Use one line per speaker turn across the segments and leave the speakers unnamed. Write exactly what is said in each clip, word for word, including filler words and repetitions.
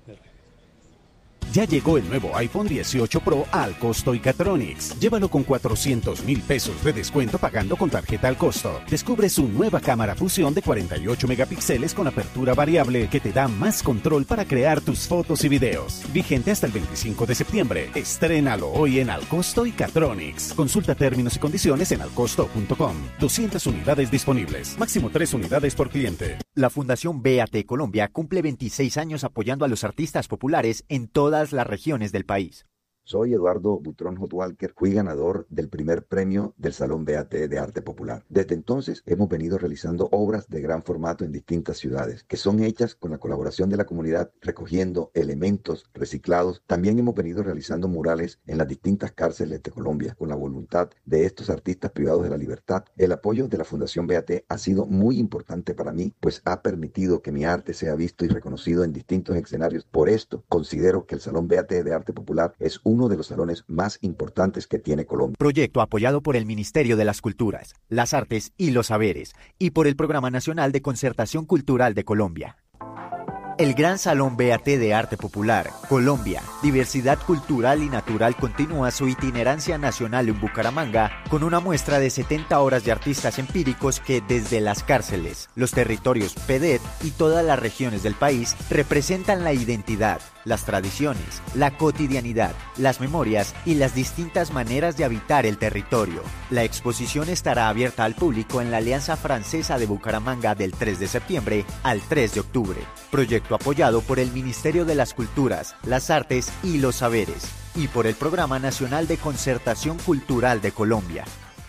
Ya llegó el nuevo iPhone dieciocho Pro al costo Icatronics. Llévalo con cuatrocientos mil pesos de descuento pagando con tarjeta al costo. Descubre su nueva cámara fusión de cuarenta y ocho megapíxeles con apertura variable que te da más control para crear tus fotos y videos. Vigente hasta el veinticinco de septiembre. Estrénalo hoy en Al Costo Icatronics. Consulta términos y condiciones en alcosto punto com. doscientas unidades disponibles. Máximo tres unidades por cliente.
La Fundación B A T Colombia cumple veintiséis años apoyando a los artistas populares en todas las regiones del país.
Soy Eduardo Butrón Hot Walker, fui ganador del primer premio del Salón B A T de Arte Popular. Desde entonces hemos venido realizando obras de gran formato en distintas ciudades, que son hechas con la colaboración de la comunidad, recogiendo elementos reciclados. También hemos venido realizando murales en las distintas cárceles de Colombia, con la voluntad de estos artistas privados de la libertad. El apoyo de la Fundación B A T ha sido muy importante para mí, pues ha permitido que mi arte sea visto y reconocido en distintos escenarios. Por esto, considero que el Salón B A T de Arte Popular es un uno de los salones más importantes que tiene Colombia.
Proyecto apoyado por el Ministerio de las Culturas, las Artes y los Saberes y por el Programa Nacional de Concertación Cultural de Colombia. El Gran Salón B A T de Arte Popular, Colombia, Diversidad Cultural y Natural continúa su itinerancia nacional en Bucaramanga con una muestra de setenta horas de artistas empíricos que desde las cárceles, los territorios P D E T y todas las regiones del país representan la identidad, las tradiciones, la cotidianidad, las memorias y las distintas maneras de habitar el territorio. La exposición estará abierta al público en la Alianza Francesa de Bucaramanga del tres de septiembre al tres de octubre. Proyecto apoyado por el Ministerio de las Culturas, las Artes y los Saberes y por el Programa Nacional de Concertación Cultural de Colombia.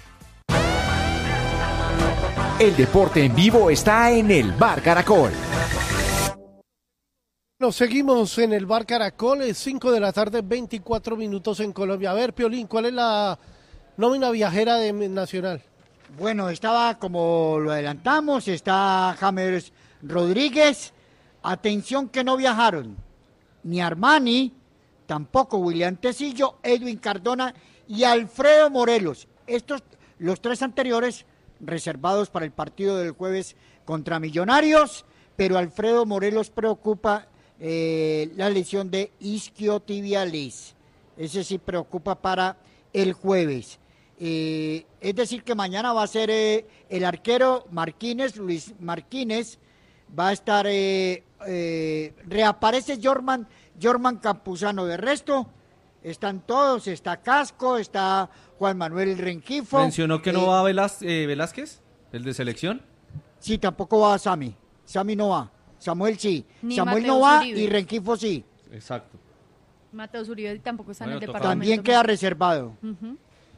El deporte en vivo está en el Bar Caracol.
Nos seguimos en el Bar Caracol, es cinco de la tarde, veinticuatro minutos en Colombia. A ver, Piolín, ¿cuál es la nómina viajera de Nacional?
Bueno, estaba, como lo adelantamos, está James Rodríguez. Atención que no viajaron ni Armani, tampoco William Tecillo, Edwin Cardona y Alfredo Morelos. Estos, los tres anteriores, reservados para el partido del jueves contra Millonarios, pero Alfredo Morelos preocupa eh, la lesión de isquiotibialis. Ese sí preocupa para el jueves. Eh, es decir, que mañana va a ser eh, el arquero Marquínez, Luis Marquínez, va a estar, eh, eh, reaparece Jorman, Jorman Campuzano. De resto, están todos, está Casco, está Juan Manuel Rengifo.
¿Mencionó que
eh,
no va Velaz, eh, Velázquez, el de selección?
Sí, tampoco va Sami, Sami no va, Samuel sí,
Ni
Samuel
Mateo
no va
Zuribe.
Y Rengifo sí.
Exacto.
Mateo Zuribe tampoco está
Bueno,
en el
toca.
departamento.
También queda reservado.
Uh-huh.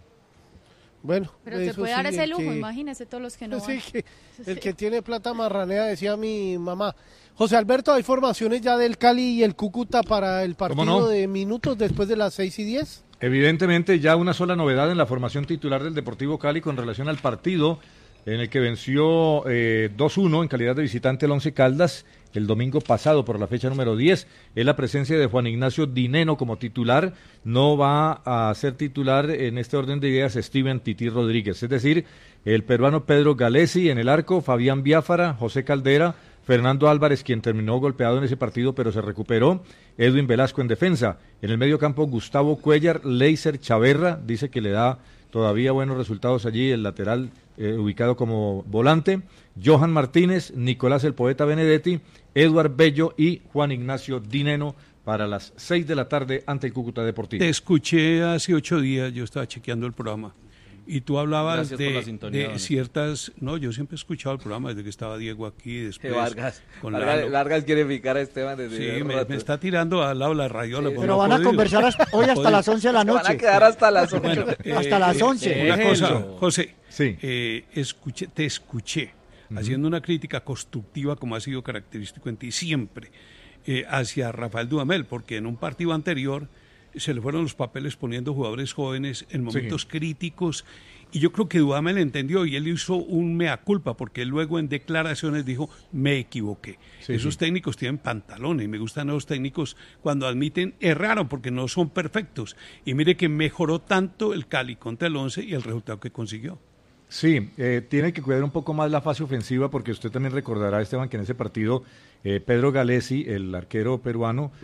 Bueno,
Pero se
eso
puede dar
sí,
ese
el
lujo,
que-
imagínese todos los que no
Sí,
van.
que el que tiene plata marranea, decía mi mamá. José Alberto, hay formaciones ya del Cali y el Cúcuta para el partido
no?
de minutos después de las seis y diez.
Evidentemente ya una sola novedad en la formación titular del Deportivo Cali con relación al partido en el que venció eh, dos uno en calidad de visitante el Once Caldas el domingo pasado por la fecha número diez. Es la presencia de Juan Ignacio Dineno como titular. No va a ser titular en este orden de ideas Steven Tití Rodríguez. Es decir, el peruano Pedro Galesi en el arco, Fabián Biafara, José Caldera, Fernando Álvarez, quien terminó golpeado en ese partido pero se recuperó, Edwin Velasco en defensa. En el medio campo, Gustavo Cuellar, Leiser Chaverra, dice que le da todavía buenos resultados allí, el lateral eh, ubicado como volante, Johan Martínez, Nicolás el Poeta Benedetti, Eduard Bello y Juan Ignacio Dineno para las seis de la tarde ante el Cúcuta Deportivo.
Te escuché hace ocho días, yo estaba chequeando el programa, y tú hablabas
Gracias por la
de,
sintonía,
de
don.
ciertas... No, yo siempre he escuchado el programa desde que estaba Diego aquí, después
Vargas.
con
Vargas,
Lalo.
Vargas quiere picar a Esteban desde
Sí,
hace
me,
rato.
me está tirando al lado de la radiola.
Sí,
pues
Pero
no
van a
podido.
conversar hasta- hoy
No
hasta
podido.
las once de la
Se van
noche.
a quedar hasta las ocho.
Bueno,
Hasta las once.
Una cosa,
Déjenlo.
José,
Sí.
eh, escuché, te escuché haciendo una crítica constructiva, como ha sido característico en ti siempre, eh, hacia Rafael Dudamel, porque en un partido anterior se le fueron los papeles poniendo jugadores jóvenes en momentos
Sí.
críticos, y yo creo que Dudamel entendió y él hizo un mea culpa, porque él luego en declaraciones dijo, me equivoqué.
Sí,
Esos
sí.
técnicos tienen pantalones, y me gustan los técnicos cuando admiten erraron, porque no son perfectos. Y mire que mejoró tanto el Cali contra el Once y el resultado que consiguió.
Sí, eh, tiene que cuidar un poco más la fase ofensiva porque usted también recordará, Esteban, que en ese partido eh, Pedro Galesi, el arquero peruano,